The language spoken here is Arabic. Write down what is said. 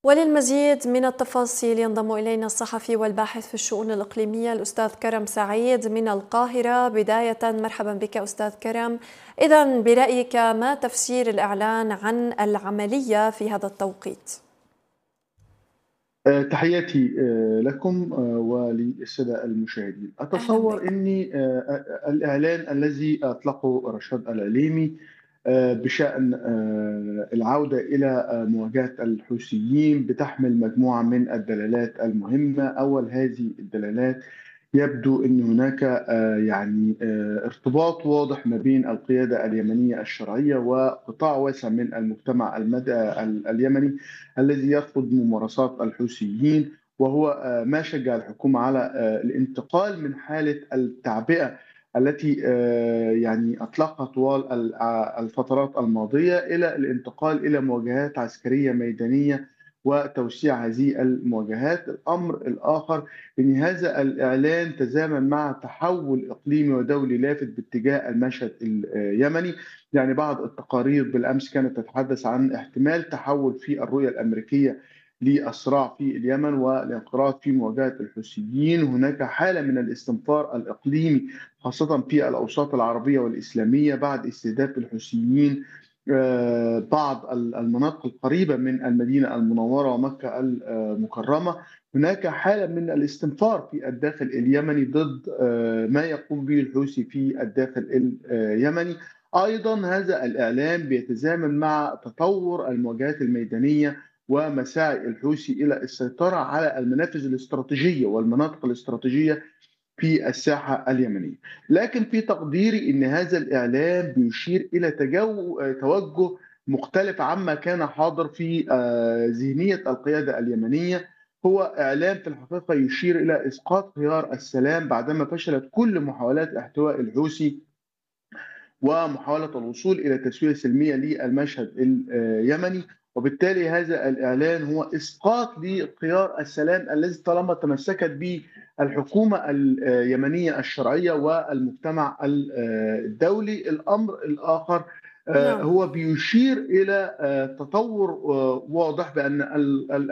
وللمزيد من التفاصيل ينضم إلينا الصحفي والباحث في الشؤون الإقليمية الأستاذ كرم سعيد من القاهرة. بداية مرحبا بك أستاذ كرم. إذن برأيك ما تفسير الإعلان عن العملية في هذا التوقيت؟ تحياتي لكم وللسادة المشاهدين. أهلا أتصور بك. أن الإعلان الذي أطلقه رشاد العليمي بشأن العودة إلى مواجهة الحوثيين بتحمل مجموعة من الدلالات المهمة. أول هذه الدلالات، يبدو أن هناك ارتباط واضح ما بين القيادة اليمنية الشرعية وقطاع واسع من المجتمع اليمني الذي يرفض ممارسات الحوثيين، وهو ما شجع الحكومة على الانتقال من حالة التعبئة التي أطلقها طوال الفترات الماضية إلى الانتقال إلى مواجهات عسكرية ميدانية وتوسيع هذه المواجهات. الأمر الآخر أن هذا الإعلان تزامن مع تحول إقليمي ودولي لافت باتجاه المشهد اليمني. يعني بعض التقارير بالأمس كانت تتحدث عن احتمال تحول في الرؤية الأمريكية للصراع في اليمن والانقراض في مواجهة الحوثيين. هناك حالة من الاستنفار الإقليمي خاصة في الأوساط العربية والإسلامية بعد استهداف الحوثيين بعض المناطق القريبة من المدينة المنورة ومكة المكرمة. هناك حالة من الاستنفار في الداخل اليمني ضد ما يقوم به الحوثي في الداخل اليمني. أيضا هذا الإعلام بيتزامن مع تطور المواجهات الميدانية ومساعي الحوثي إلى السيطرة على المنافذ الاستراتيجية والمناطق الاستراتيجية في الساحة اليمنية. لكن في تقديري أن هذا الإعلام بيشير إلى توجه مختلف عما كان حاضر في ذهنية القيادة اليمنية. هو إعلام في الحقيقة يشير إلى إسقاط خيار السلام بعدما فشلت كل محاولات احتواء الحوثي ومحاولة الوصول إلى تسوية سلمية للمشهد اليمني. وبالتالي هذا الإعلان هو إسقاط لخيار السلام الذي طالما تمسكت به الحكومة اليمنية الشرعية والمجتمع الدولي. الأمر الآخر نعم. هو بيشير إلى تطور واضح بأن